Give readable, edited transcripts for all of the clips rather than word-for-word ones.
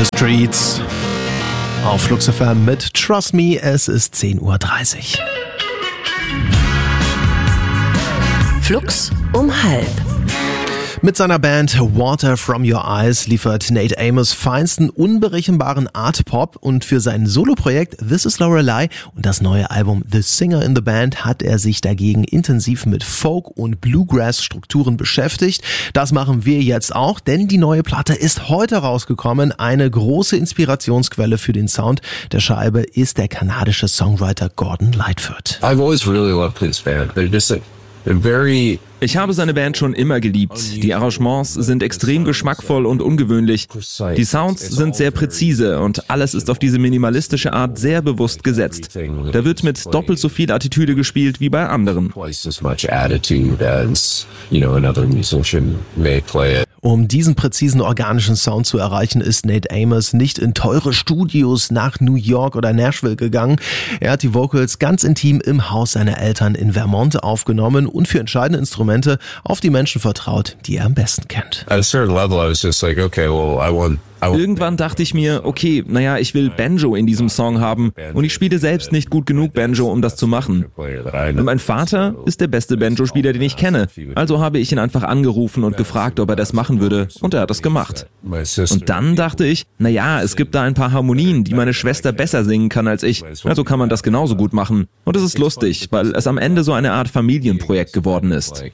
the Streets auf Flux FM mit Trust Me, es ist 10:30 Uhr. Flux um 12:30. Mit seiner Band Water From Your Eyes liefert Nate Amos feinsten, unberechenbaren Art-Pop und für sein Soloprojekt This Is Lorelei und das neue Album The Singer in the Band hat er sich dagegen intensiv mit Folk- und Bluegrass-Strukturen beschäftigt. Das machen wir jetzt auch, denn die neue Platte ist heute rausgekommen. Eine große Inspirationsquelle für den Sound der Scheibe ist der kanadische Songwriter Gordon Lightfoot. I've always really loved his band. Ich habe seine Band schon immer geliebt. Die Arrangements sind extrem geschmackvoll und ungewöhnlich. Die Sounds sind sehr präzise und alles ist auf diese minimalistische Art sehr bewusst gesetzt. Da wird mit doppelt so viel Attitüde gespielt wie bei anderen. Um diesen präzisen organischen Sound zu erreichen, ist Nate Amos nicht in teure Studios nach New York oder Nashville gegangen. Er hat die Vocals ganz intim im Haus seiner Eltern in Vermont aufgenommen und für entscheidende Instrumente auf die Menschen vertraut, die er am besten kennt. At a certain level, I was just like, okay, well, Irgendwann dachte ich mir, okay, ich will Banjo in diesem Song haben und ich spiele selbst nicht gut genug Banjo, um das zu machen. Und mein Vater ist der beste Banjo-Spieler, den ich kenne. Also habe ich ihn einfach angerufen und gefragt, ob er das machen würde und er hat das gemacht. Und dann dachte ich, es gibt da ein paar Harmonien, die meine Schwester besser singen kann als ich, also kann man das genauso gut machen. Und es ist lustig, weil es am Ende so eine Art Familienprojekt geworden ist.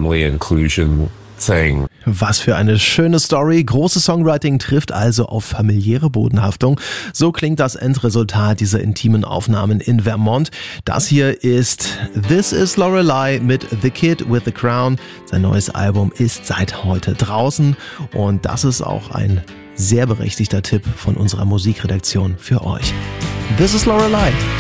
Was für eine schöne Story. Großes Songwriting trifft also auf familiäre Bodenhaftung. So klingt das Endresultat dieser intimen Aufnahmen in Vermont. Das hier ist This Is Lorelei mit The Kid with the Crown. Sein neues Album ist seit heute draußen und das ist auch ein sehr berechtigter Tipp von unserer Musikredaktion für euch. This Is Lorelei.